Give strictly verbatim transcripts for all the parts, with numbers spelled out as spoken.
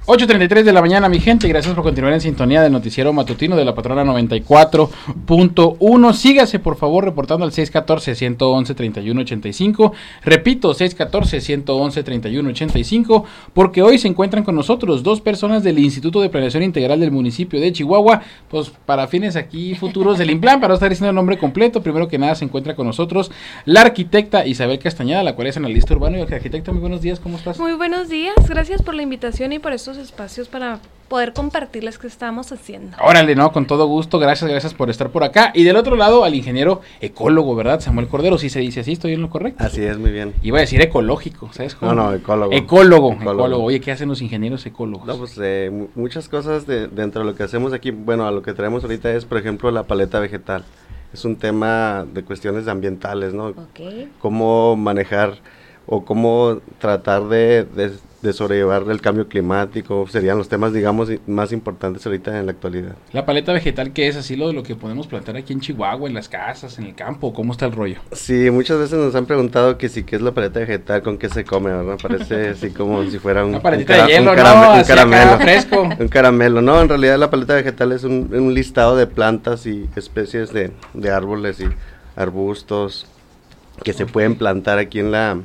ocho treinta y tres de la mañana, mi gente, gracias por continuar en sintonía del noticiero matutino de la Patrona noventa y cuatro punto uno. Sígase, por favor, reportando al seis uno cuatro, uno uno uno, tres uno ocho cinco. Repito, seis uno cuatro, uno uno uno, tres uno ocho cinco, porque hoy se encuentran con nosotros dos personas del Instituto de Planeación Integral del municipio de Chihuahua, pues para fines aquí futuros del INPLAN, para no estar diciendo el nombre completo. Primero que nada se encuentra con nosotros la arquitecta Isabel Castañeda, la cual es analista urbano. Y arquitecta, muy buenos días, ¿cómo estás? Muy buenos días, gracias por la invitación y por estos espacios para poder compartirles qué estamos haciendo. Órale, no, con todo gusto, gracias, gracias por estar por acá. Y del otro lado, al ingeniero ecólogo, ¿verdad? Samuel Cordero, sí se dice así, ¿estoy en lo correcto? Así es, muy bien. Iba a decir ecológico, ¿sabes cómo? No, no, ecólogo. Ecólogo, ecólogo. ecólogo. Oye, ¿qué hacen los ingenieros ecólogos? No, pues eh, m- muchas cosas de, dentro de lo que hacemos aquí, bueno, a lo que traemos ahorita es, por ejemplo, la paleta vegetal. Es un tema de cuestiones ambientales, ¿no? Ok. Cómo manejar o cómo tratar de, de, de sobrellevar el cambio climático, serían los temas, digamos, más importantes ahorita en la actualidad. La paleta vegetal, ¿qué es? Así lo de lo que podemos plantar aquí en Chihuahua, en las casas, en el campo, ¿cómo está el rollo? Sí, muchas veces nos han preguntado que si qué es la paleta vegetal, con qué se come, ¿verdad? Parece así como si fuera un, Una un, paletita cara- de hielo, un, ¿no? carame- un Así caramelo. acá fresco. Un caramelo, no, en realidad la paleta vegetal es un, un listado de plantas y especies de, de árboles y arbustos que se pueden plantar aquí en la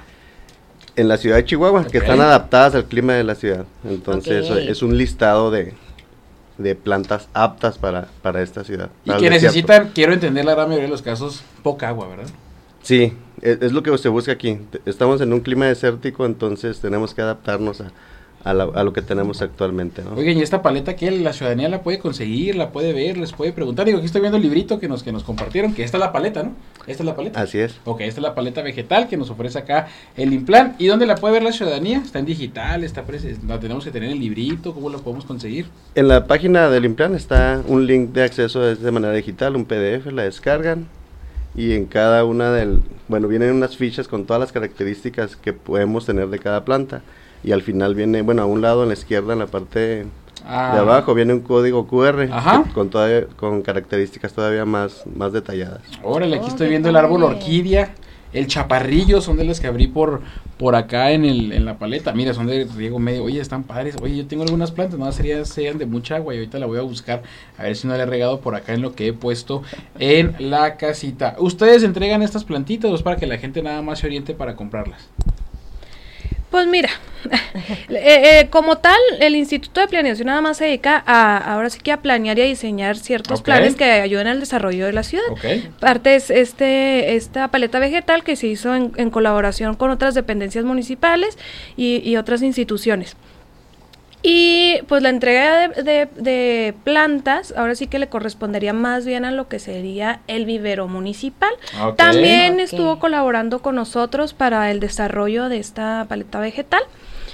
en la ciudad de Chihuahua, Ok. que están adaptadas al clima de la ciudad. Entonces Ok. es un listado de, de plantas aptas para, para esta ciudad. Y para que el desierto. necesitan, quiero entender la gran mayoría de los casos, poca agua, ¿verdad? Sí, es, es lo que se busca aquí. Te- Estamos en un clima desértico, entonces tenemos que adaptarnos a, a, la- a lo que tenemos actualmente, ¿no? Oigan, ¿y esta paleta qué? ¿La ciudadanía la puede conseguir? ¿La puede ver? ¿Les puede preguntar? Digo, aquí estoy viendo el librito que nos, que nos compartieron, que esta es la paleta, ¿no? Esta es la paleta. Así es. Ok, esta es la paleta vegetal que nos ofrece acá el INPLAN. ¿Y dónde la puede ver la ciudadanía? ¿Está en digital? ¿Está pres- ¿La tenemos que tener en el librito? ¿Cómo la podemos conseguir? En la página del INPLAN está un link de acceso es de manera digital, un P D F, la descargan y en cada una del, bueno, vienen unas fichas con todas las características que podemos tener de cada planta y al final viene, bueno, a un lado en la izquierda en la parte Ah, de abajo viene un código Q R Ajá. que- con todavía, con características todavía más, más detalladas. Órale, aquí Oh, estoy qué viendo el árbol padre. orquídea, el chaparrillo, son de las que abrí por por acá en el en la paleta. Mira, son de riego medio. Oye, están padres. Oye, yo tengo algunas plantas, no sería sean de mucha agua y ahorita la voy a buscar a ver si no le he regado por acá en lo que he puesto en la casita. ¿Ustedes entregan estas plantitas o es para que la gente nada más se oriente para comprarlas? Pues mira, eh, eh, como tal, el Instituto de Planeación nada más se dedica a, ahora sí que a planear y a diseñar ciertos Ok. planes que ayuden al desarrollo de la ciudad. Ok. Parte es este, esta paleta vegetal que se hizo en, en colaboración con otras dependencias municipales y, y otras instituciones. Y pues la entrega de, de, de plantas, ahora sí que le correspondería más bien a lo que sería el vivero municipal. Ok. También Ok. estuvo colaborando con nosotros para el desarrollo de esta paleta vegetal.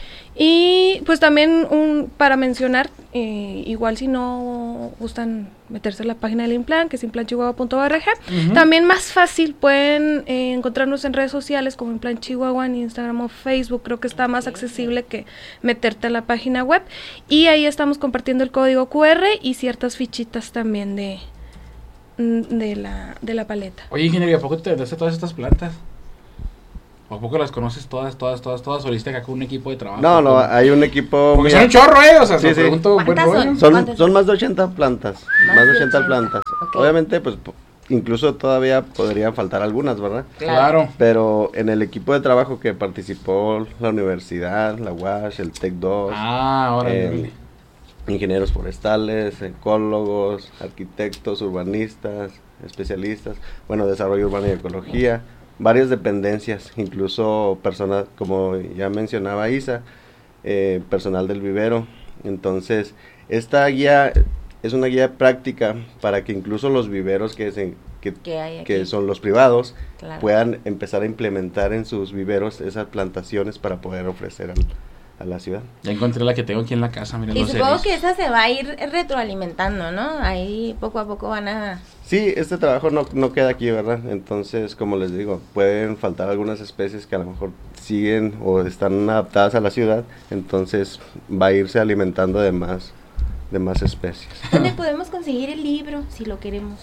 Y pues también un, para mencionar, eh, igual si no gustan meterse en la página del INPLAN, que es implan chihuahua punto org, Ujú. también más fácil pueden eh, encontrarnos en redes sociales como INPLAN Chihuahua, en Instagram o Facebook. Creo que está más accesible que meterte a la página web. Y ahí estamos compartiendo el código Q R y ciertas fichitas también de, mm, de, la, de la paleta. Oye, ingeniero, ¿y a poco te vendaste todas estas plantas? ¿O a poco las conoces todas, todas, todas, todas? ¿O le hiciste acá con un equipo de trabajo? No, no, ¿Cómo? hay un equipo Porque muy son un chorro, ¿eh? O sea, Sí, te sí. pregunto buen ¿Cuántas rollo. son? Son, ¿Cuántas son son? más de ochenta plantas, Más más, de de ochenta ochenta, plantas. ok. Obviamente, pues po- incluso todavía podrían faltar algunas, ¿verdad? Claro. Pero en el equipo de trabajo que participó la universidad, la U A S H, el TEC dos, Ah, órale. eh, órale. ingenieros forestales, ecólogos, arquitectos, urbanistas, especialistas, bueno, desarrollo urbano y ecología, varias dependencias, incluso personas, como ya mencionaba Isa, eh, personal del vivero. Entonces, esta guía es una guía práctica para que incluso los viveros que, se, que, ¿Qué hay aquí? que son los privados Claro. puedan empezar a implementar en sus viveros esas plantaciones para poder ofrecer al- a la ciudad. Ya encontré la que tengo aquí en la casa, miren Y los supongo servicios. que esa se va a ir retroalimentando, ¿no? Ahí poco a poco van a... Sí, este trabajo no, no queda aquí, ¿verdad? Entonces, como les digo, pueden faltar algunas especies que a lo mejor siguen o están adaptadas a la ciudad, entonces va a irse alimentando de más, de más especies. ¿Dónde podemos conseguir el libro si lo queremos?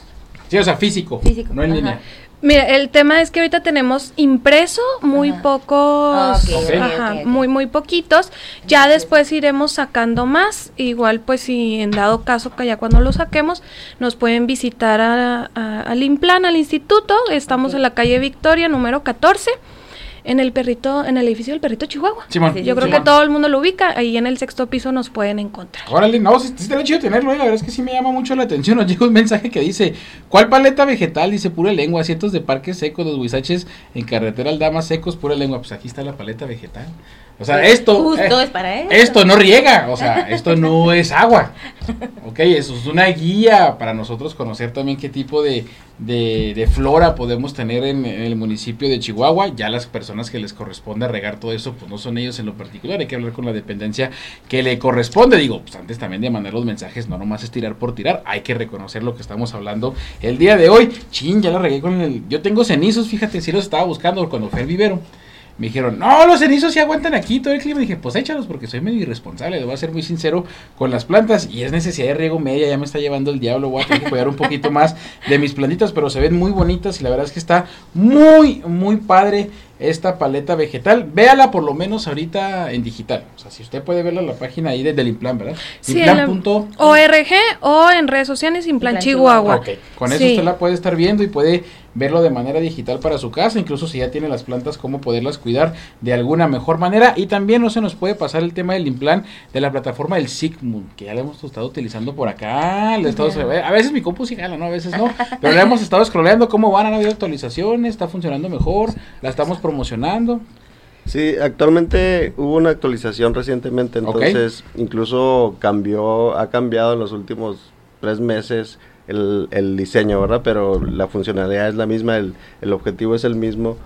Sí, o sea, físico, Físico, no en ajá. línea. Mira, el tema es que ahorita tenemos impreso muy Ajá. pocos, Ok, ok, ajá, ok, ok. muy muy poquitos. Ya después iremos sacando más. Igual, pues si en dado caso que ya cuando lo saquemos nos pueden visitar a, a- al Implan, al instituto. Estamos Ok. en la calle Victoria, número catorce. En el perrito, en el edificio del Perrito Chihuahua. Simón, Sí, Yo creo Simón. que todo el mundo lo ubica. Ahí en el sexto piso nos pueden encontrar. Órale, no, sí, sí estaría chido tenerlo, eh, la verdad es que sí me llama mucho la atención. Nos llega un mensaje que dice, ¿cuál paleta vegetal? Dice, pura lengua, cientos de parques secos, los huizaches en carretera Aldama secos, pura lengua. Pues aquí está la paleta vegetal. O sea, Pues esto, justo eh, es para eso. esto no riega, o sea, esto no es agua. Ok, eso es una guía para nosotros conocer también qué tipo de, de, de flora podemos tener en, en el municipio de Chihuahua. Ya las personas que les corresponde regar todo eso, pues no son ellos en lo particular, hay que hablar con la dependencia que le corresponde. Digo, pues antes también de mandar los mensajes, no nomás es tirar por tirar, hay que reconocer lo que estamos hablando el día de hoy. Chin, ya la regué con el... Yo tengo cenizos, fíjate, si los estaba buscando cuando fue el vivero. Me dijeron, no, los cenizos sí aguantan aquí todo el clima. Dije, pues échalos porque soy medio irresponsable, le voy a ser muy sincero con las plantas y es necesidad de riego media, ya me está llevando el diablo, voy a tener que cuidar un poquito más de mis plantitas, pero se ven muy bonitas y la verdad es que está muy, muy padre esta paleta vegetal. Véala por lo menos ahorita en digital, o sea, si usted puede verla en la página ahí de, del Implan, ¿verdad? Sí, Implan en la punto org o en redes sociales Implan Implan Chihuahua. Ok, con eso Sí. usted la puede estar viendo y puede verlo de manera digital para su casa, incluso si ya tiene las plantas, cómo poderlas cuidar de alguna mejor manera. Y también no se nos puede pasar el tema del Implan de la plataforma del Sigmund, que ya la hemos estado utilizando por acá. Le he estado- a veces mi compu sí jala, ¿no? A veces no, pero la hemos estado scrolleando cómo van, han habido actualizaciones, está funcionando mejor, la estamos promocionando. Sí, actualmente hubo una actualización recientemente, Ok. entonces incluso cambió, ha cambiado en los últimos tres meses el, el diseño, ¿verdad? Pero la funcionalidad es la misma, el, el objetivo es el mismo.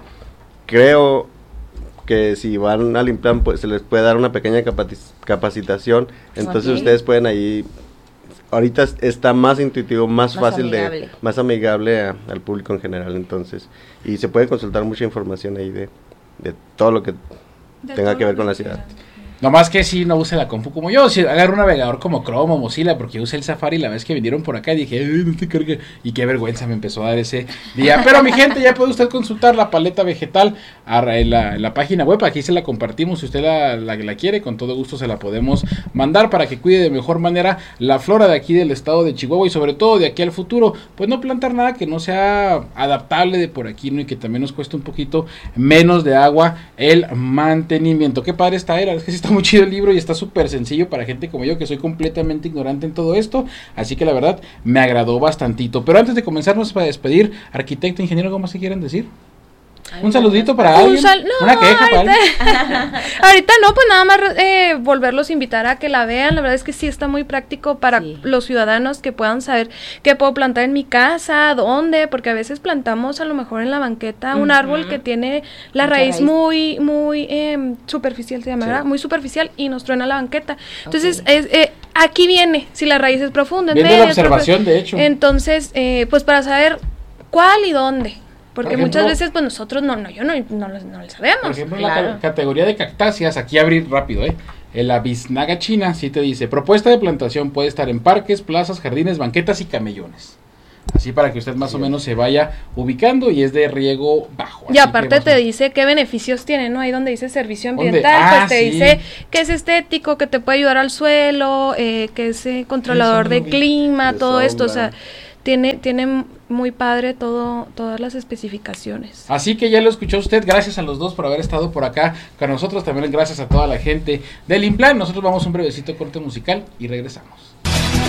Creo que si van al Implan pues se les puede dar una pequeña capaci- capacitación, entonces Ok. ustedes pueden ahí, ahorita es- está más intuitivo, más, Más fácil amigable. de, más amigable a- al público en general, entonces, y se puede consultar mucha información ahí de, de todo lo que De tenga todo que ver lo con la que ciudad. Nomás que si no use la compu como yo, si agarro un navegador como Chrome o Mozilla, porque yo usé el Safari la vez que vinieron por acá y dije, "Ay, no te cargue", y qué vergüenza me empezó a dar ese día. Pero mi gente, ya puede usted consultar la paleta vegetal a- en la, en la página web, aquí se la compartimos, si usted la, la, la quiere, con todo gusto se la podemos mandar para que cuide de mejor manera la flora de aquí del estado de Chihuahua y sobre todo de aquí al futuro, pues no plantar nada que no sea adaptable de por aquí, ¿no? Y que también nos cueste un poquito menos de agua el mantenimiento. Qué padre está, era, es que sí está muy chido el libro y está súper sencillo para gente como yo que soy completamente ignorante en todo esto, así que la verdad me agradó bastantito. Pero antes de comenzarnos para despedir, arquitecto, ingeniero, ¿cómo se quieren decir? Un saludito para Un alguien, sal- no, una queja para ahorita- alguien. Ahorita no, pues nada más eh, volverlos a invitar a que la vean. La verdad es que sí está muy práctico para Sí. los ciudadanos que puedan saber qué puedo plantar en mi casa, dónde, porque a veces plantamos a lo mejor en la banqueta un Ujú. árbol que tiene la Mucha raíz, raíz. muy, muy eh, superficial, se llama, Sí. ¿verdad? Muy superficial y nos truena la banqueta. Entonces, Ok. es, eh, aquí viene, si la raíz es profunda. en Viene la medio, es observación, de hecho. Entonces, eh, pues para saber cuál y dónde. Porque Por ejemplo- muchas veces, pues nosotros no, no yo no, no, lo- no lo sabemos. Por ejemplo, en la Claro. ca- categoría de cactáceas, aquí abrir rápido, ¿eh? El abiznaga china, sí te dice, propuesta de plantación puede estar en parques, plazas, jardines, banquetas y camellones. Así para que usted más o menos se vaya ubicando y es de riego bajo. Y así aparte que más o te menos- dice qué beneficios tiene, ¿no? Ahí donde dice servicio ¿Dónde? ambiental, Ah, pues te sí. dice que es estético, que te puede ayudar al suelo, eh, que es eh, controlador Eso no de lo vi. clima, De todo esto, o sombra. sea, tiene, tiene muy padre todo, todas las especificaciones. Así que ya lo escuchó usted, gracias a los dos por haber estado por acá con nosotros, también gracias a toda la gente del Implan. Nosotros vamos a un brevecito corte musical y regresamos.